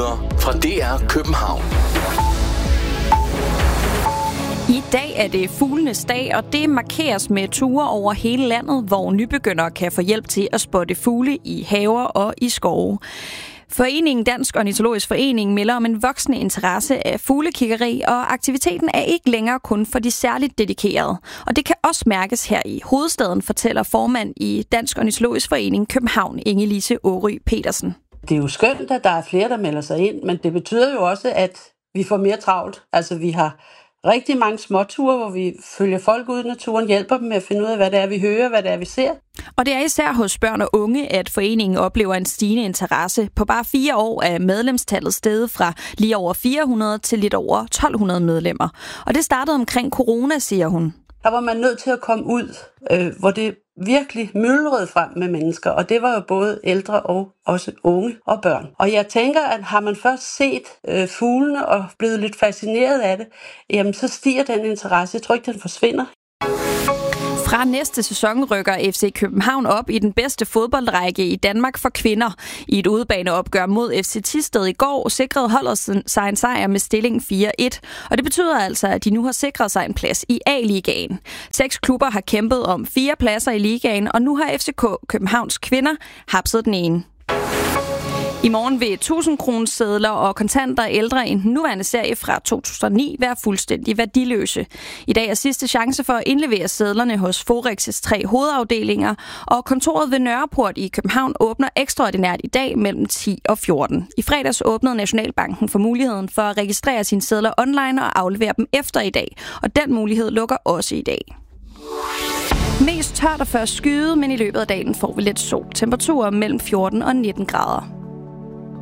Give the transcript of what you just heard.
nyheder fra DR København. I dag er det fuglenes dag, og det markeres med ture over hele landet, hvor nybegyndere kan få hjælp til at spotte fugle i haver og i skove. Foreningen Dansk Ornitologisk Forening melder om en voksende interesse af fuglekiggeri, og aktiviteten er ikke længere kun for de særligt dedikerede. Og det kan også mærkes her i hovedstaden, fortæller formand i Dansk Ornitologisk Forening København, Inge-Lise Åry Petersen. Det er jo skønt, at der er flere, der melder sig ind, men det betyder jo også, at vi får mere travlt. Altså vi har rigtig mange småture, hvor vi følger folk ud i naturen, hjælper dem med at finde ud af, hvad det er, vi hører, hvad det er, vi ser. Og det er især hos børn og unge, at foreningen oplever en stigende interesse. På bare 4 år er medlemstallet steget fra lige over 400 til lidt over 1200 medlemmer. Og det startede omkring corona, siger hun. Der var man nødt til at komme ud, hvor det virkelig myldrede frem med mennesker, og det var jo både ældre og også unge og børn. Og jeg tænker, at har man først set fuglene og blevet lidt fascineret af det, jamen så stiger den interesse. Jeg tror ikke, den forsvinder. Fra næste sæson rykker FC København op i den bedste fodboldrække i Danmark for kvinder. I et udebaneopgør mod FC Thisted i går sikrede holdet sig en sejr med stilling 4-1. Og det betyder altså, at de nu har sikret sig en plads i A-ligaen. 6 klubber har kæmpet om 4 pladser i ligaen, og nu har FCK Københavns kvinder hapset den ene. I morgen vil 1000-kronesedler og kontanter ældre end den nuværende serie fra 2009 være fuldstændig værdiløse. I dag er sidste chance for at indlevere sedlerne hos Forex' 3 hovedafdelinger, og kontoret ved Nørreport i København åbner ekstraordinært i dag mellem 10 og 14. I fredags åbnede Nationalbanken for muligheden for at registrere sine sedler online og aflevere dem efter i dag, og den mulighed lukker også i dag. Mest tørt og først skyet, men i løbet af dagen får vi lidt sol. Temperaturer mellem 14 og 19 grader.